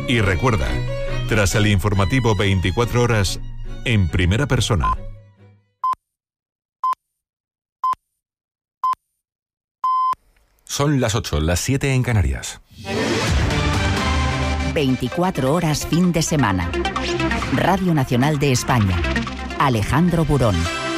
Y recuerda, tras el informativo 24 horas, en primera persona. Son las 8, las 7 en Canarias. 24 horas fin de semana. Radio Nacional de España. Alejandro Burón.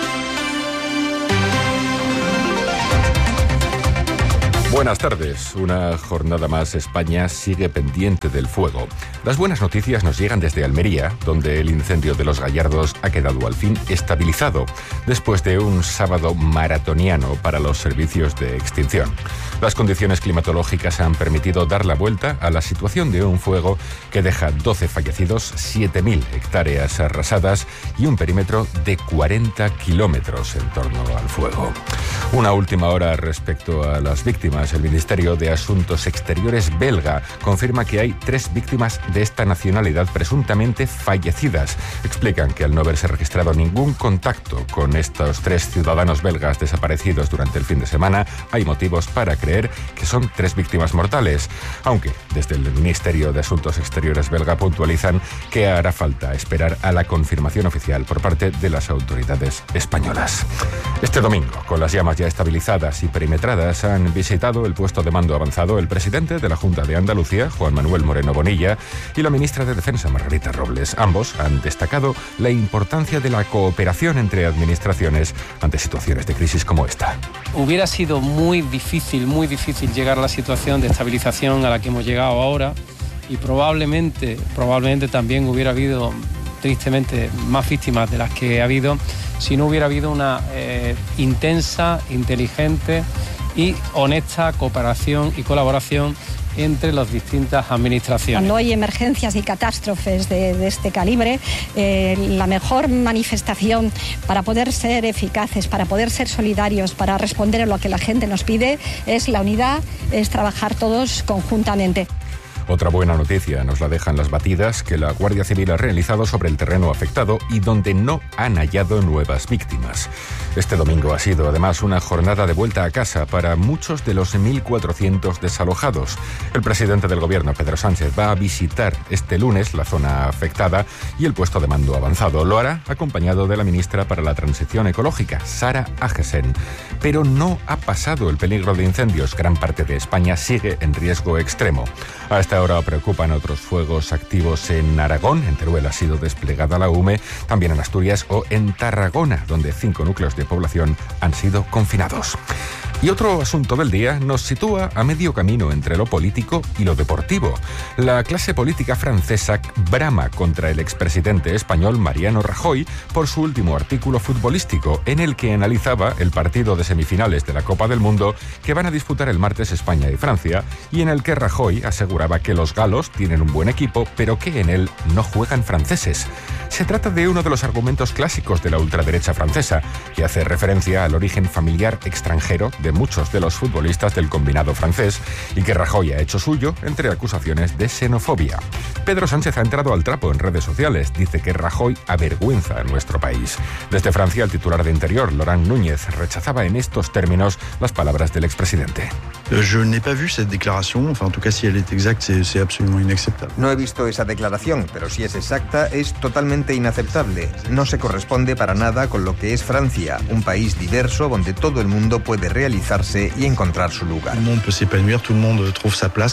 Buenas tardes. Una jornada más. España sigue pendiente del fuego. Las buenas noticias nos llegan desde Almería, donde el incendio de Los Gallardos ha quedado al fin estabilizado, después de un sábado maratoniano para los servicios de extinción. Las condiciones climatológicas han permitido dar la vuelta a la situación de un fuego que deja 12 fallecidos, 7.000 hectáreas arrasadas y un perímetro de 40 kilómetros en torno al fuego. Una última hora respecto a las víctimas. El Ministerio de Asuntos Exteriores belga confirma que hay 3 víctimas de esta nacionalidad presuntamente fallecidas. Explican que al no haberse registrado ningún contacto con estos 3 ciudadanos belgas desaparecidos durante el fin de semana, hay motivos para creer que son 3 víctimas mortales, aunque desde el Ministerio de Asuntos Exteriores belga puntualizan que hará falta esperar a la confirmación oficial por parte de las autoridades españolas. Este domingo, con las llamas ya estabilizadas y perimetradas, han visitado el puesto de mando avanzado el presidente de la Junta de Andalucía, Juan Manuel Moreno Bonilla, y la ministra de Defensa, Margarita Robles. Ambos han destacado la importancia de la cooperación entre administraciones ante situaciones de crisis como esta. Hubiera sido muy difícil llegar a la situación de estabilización a la que hemos llegado ahora, y probablemente también hubiera habido, tristemente, más víctimas de las que ha habido si no hubiera habido una intensa, inteligente y honesta cooperación y colaboración entre las distintas administraciones. Cuando hay emergencias y catástrofes de este calibre, la mejor manifestación para poder ser eficaces, para poder ser solidarios, para responder a lo que la gente nos pide, es la unidad, es trabajar todos conjuntamente. Otra buena noticia nos la dejan las batidas que la Guardia Civil ha realizado sobre el terreno afectado y donde no han hallado nuevas víctimas. Este domingo ha sido además una jornada de vuelta a casa para muchos de los 1.400 desalojados. El presidente del gobierno, Pedro Sánchez, va a visitar este lunes la zona afectada y el puesto de mando avanzado. Lo hará acompañado de la ministra para la Transición Ecológica, Sara Agesen. Pero no ha pasado el peligro de incendios. Gran parte de España sigue en riesgo extremo. A esta hora preocupan otros fuegos activos en Aragón. En Teruel ha sido desplegada la UME, también en Asturias o en Tarragona, donde 5 núcleos de población han sido confinados. Y otro asunto del día nos sitúa a medio camino entre lo político y lo deportivo. La clase política francesa brama contra el expresidente español Mariano Rajoy por su último artículo futbolístico, en el que analizaba el partido de semifinales de la Copa del Mundo que van a disputar el martes España y Francia, y en el que Rajoy aseguraba que los galos tienen un buen equipo, pero que en él no juegan franceses. Se trata de uno de los argumentos clásicos de la ultraderecha francesa, que hace referencia al origen familiar extranjero de muchos de los futbolistas del combinado francés y que Rajoy ha hecho suyo entre acusaciones de xenofobia. Pedro Sánchez ha entrado al trapo en redes sociales. Dice que Rajoy avergüenza a nuestro país. Desde Francia, el titular de Interior, Laurent Núñez, rechazaba en estos términos las palabras del expresidente. Je n'ai pas vu cette déclaration, enfin en tout cas si elle est exacte, c'est absolument inacceptable. No he visto esa declaración, pero si es exacta, es totalmente inaceptable. No se corresponde para nada con lo que es Francia, un país diverso donde todo el mundo puede realizarse y encontrar su lugar. Tout le monde peut s'épanouir, tout le monde trouve sa place.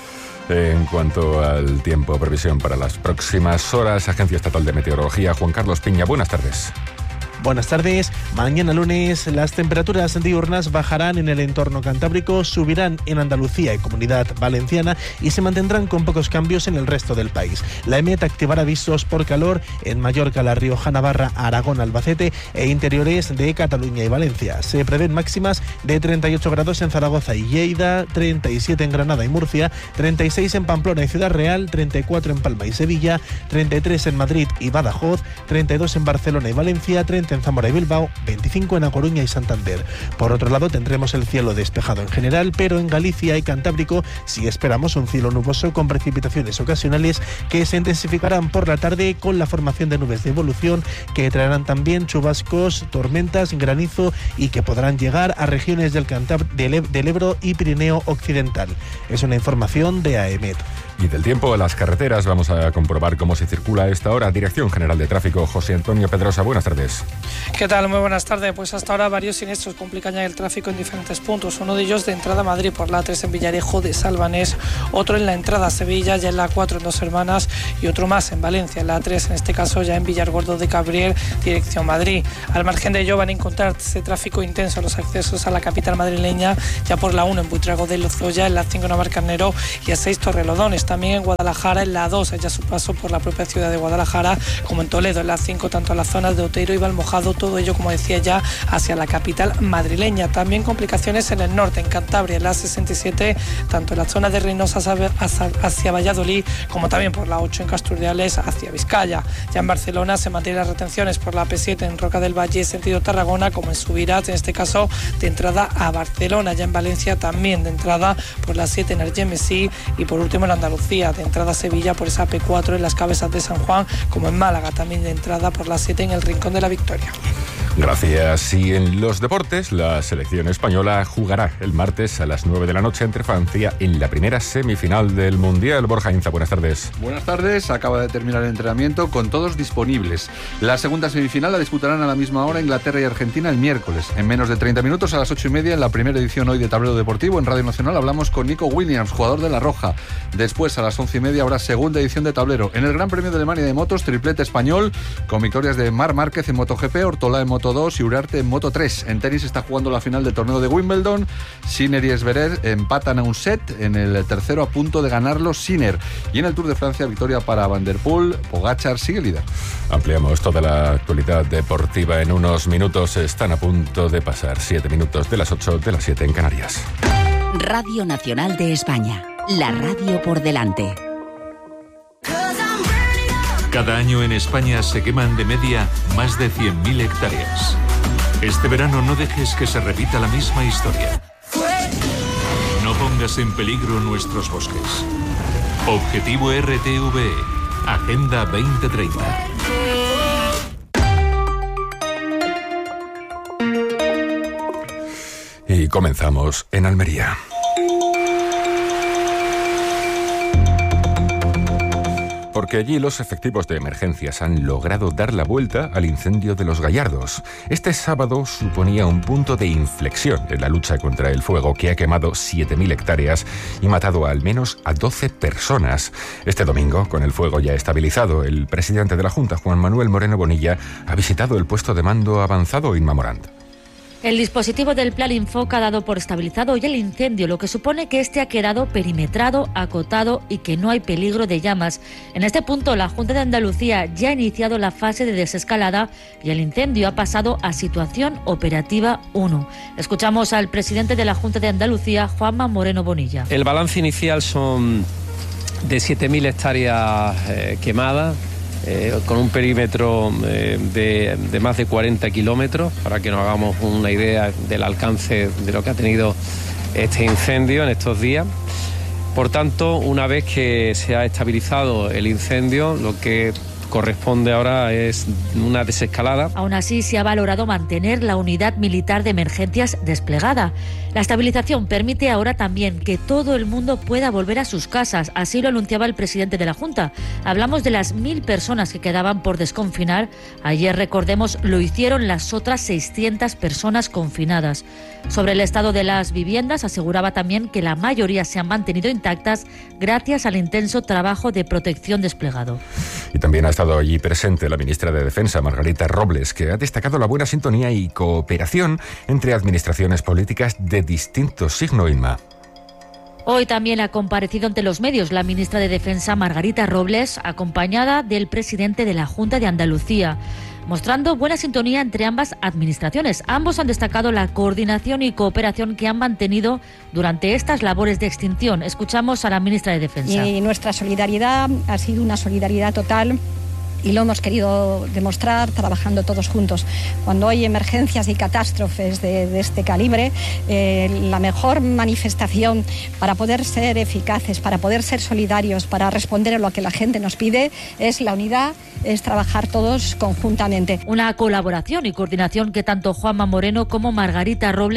En cuanto al tiempo, previsión para las próximas horas, Agencia Estatal de Meteorología, Juan Carlos Piña, buenas tardes. Buenas tardes. Mañana lunes las temperaturas diurnas bajarán en el entorno cantábrico, subirán en Andalucía y Comunidad Valenciana y se mantendrán con pocos cambios en el resto del país. La EMET activará avisos por calor en Mallorca, La Rioja, Navarra, Aragón, Albacete e interiores de Cataluña y Valencia. Se prevén máximas de 38 grados en Zaragoza y Lleida, 37 en Granada y Murcia, 36 en Pamplona y Ciudad Real, 34 en Palma y Sevilla, 33 en Madrid y Badajoz, 32 en Barcelona y Valencia, 30 en Zamora y Bilbao, 25 en A Coruña y Santander. Por otro lado, tendremos el cielo despejado en general, pero en Galicia y Cantábrico sí esperamos un cielo nuboso con precipitaciones ocasionales que se intensificarán por la tarde con la formación de nubes de evolución que traerán también chubascos, tormentas, granizo y que podrán llegar a regiones del Ebro y Pirineo Occidental. Es una información de AEMET. Y del tiempo a las carreteras vamos a comprobar cómo se circula a esta hora. Dirección General de Tráfico, José Antonio Pedrosa, buenas tardes. ¿Qué tal? Muy buenas tardes. Pues hasta ahora varios siniestros complican ya el tráfico en diferentes puntos. Uno de ellos de entrada a Madrid por la A3 en Villarejo de Salvanés, otro en la entrada a Sevilla, ya en la A4 en Dos Hermanas, y otro más en Valencia, en la A3, en este caso ya en Villargordo de Cabriel, dirección Madrid. Al margen de ello van a encontrarse tráfico intenso en los accesos a la capital madrileña, ya por la 1 en Buitrago de Lozoya, en la 5 en Navarcarnero y a 6 Torrelodones. También en Guadalajara, en la 2, ya su paso por la propia ciudad de Guadalajara, como en Toledo, en la 5, tanto en las zonas de Otero y Valmojado, todo ello, como decía, ya hacia la capital madrileña. También complicaciones en el norte, en Cantabria, en la 67, tanto en la zona de Reynosa hacia Valladolid, como también por la 8 en Casturdiales hacia Vizcaya. Ya en Barcelona se mantienen las retenciones por la AP7 en Roca del Valle, sentido Tarragona, como en Subirats, en este caso de entrada a Barcelona. Ya en Valencia también de entrada por la 7 en Argemesí, y por último en Andalucía, de entrada a Sevilla por esa AP4 en las Cabezas de San Juan, como en Málaga, también de entrada por la 7 en el Rincón de la Victoria. Gracias. Y en los deportes, la selección española jugará el martes a las 9 de la noche entre Francia en la primera semifinal del Mundial. Borja Inza, buenas tardes. Buenas tardes. Acaba de terminar el entrenamiento con todos disponibles. La segunda semifinal la disputarán a la misma hora Inglaterra y Argentina el miércoles. En menos de 30 minutos, a las 8:30, en la primera edición hoy de Tablero Deportivo en Radio Nacional, hablamos con Nico Williams, jugador de La Roja. Después, a las 11:30, habrá segunda edición de Tablero. En el Gran Premio de Alemania de Motos, triplete español, con victorias de Marc Márquez en MotoGP, Ortolá en Moto2 y Uriarte en Moto3. En tenis está jugando la final del torneo de Wimbledon. Sinner y Zverev empatan a un set, en el tercero a punto de ganarlo Sinner. Y en el Tour de Francia, victoria para Van der Poel. Pogačar sigue líder. Ampliamos toda la actualidad deportiva en unos minutos. Están a punto de pasar 7 minutos de las 8, de las 7 en Canarias. Radio Nacional de España, la radio por delante. Cada año en España se queman de media más de 100.000 hectáreas. Este verano no dejes que se repita la misma historia. No pongas en peligro nuestros bosques. Objetivo RTVE, Agenda 2030. Y comenzamos en Almería. Porque allí los efectivos de emergencias han logrado dar la vuelta al incendio de Los Gallardos. Este sábado suponía un punto de inflexión en la lucha contra el fuego, que ha quemado 7.000 hectáreas y matado al menos a 12 personas. Este domingo, con el fuego ya estabilizado, el presidente de la Junta, Juan Manuel Moreno Bonilla, ha visitado el puesto de mando avanzado Inma Morant. El dispositivo del Plan Infoca ha dado por estabilizado hoy el incendio, lo que supone que este ha quedado perimetrado, acotado y que no hay peligro de llamas. En este punto, la Junta de Andalucía ya ha iniciado la fase de desescalada y el incendio ha pasado a situación operativa 1. Escuchamos al presidente de la Junta de Andalucía, Juanma Moreno Bonilla. El balance inicial son de 7.000 hectáreas quemadas, con un perímetro de más de 40 kilómetros, para que nos hagamos una idea del alcance de lo que ha tenido este incendio en estos días. Por tanto, una vez que se ha estabilizado el incendio, lo que corresponde ahora es una desescalada. Aún así, se ha valorado mantener la unidad militar de emergencias desplegada. La estabilización permite ahora también que todo el mundo pueda volver a sus casas, así lo anunciaba el presidente de la Junta. Hablamos de las 1.000 personas que quedaban por desconfinar. Ayer, recordemos, lo hicieron las otras 600 personas confinadas. Sobre el estado de las viviendas, aseguraba también que la mayoría se han mantenido intactas gracias al intenso trabajo de protección desplegado. Y también ha estado allí presente la ministra de Defensa, Margarita Robles, que ha destacado la buena sintonía y cooperación entre administraciones políticas de distinto signo, Inma. Hoy también ha comparecido ante los medios la ministra de Defensa, Margarita Robles, acompañada del presidente de la Junta de Andalucía, mostrando buena sintonía entre ambas administraciones. Ambos han destacado la coordinación y cooperación que han mantenido durante estas labores de extinción. Escuchamos a la ministra de Defensa. Y nuestra solidaridad ha sido una solidaridad total, y lo hemos querido demostrar trabajando todos juntos. Cuando hay emergencias y catástrofes de este calibre, la mejor manifestación para poder ser eficaces, para poder ser solidarios, para responder a lo que la gente nos pide, es la unidad, es trabajar todos conjuntamente. Una colaboración y coordinación que tanto Juanma Moreno como Margarita Robles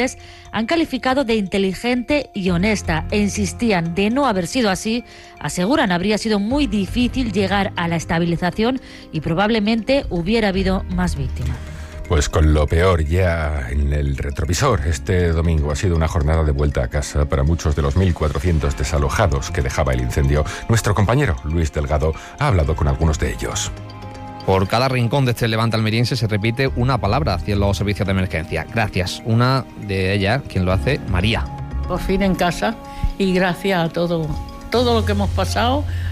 han calificado de inteligente y honesta e insistían de no haber sido así, aseguran habría sido muy difícil llegar a la estabilización y probablemente hubiera habido más víctimas. Pues con lo peor ya en el retrovisor, este domingo ha sido una jornada de vuelta a casa para muchos de los 1.400 desalojados que dejaba el incendio. Nuestro compañero Luis Delgado ha hablado con algunos de ellos. Por cada rincón de este Levante almeriense se repite una palabra hacia los servicios de emergencia. Gracias. Una de ellas, quien lo hace, María. Por fin en casa y gracias a todo lo que hemos pasado,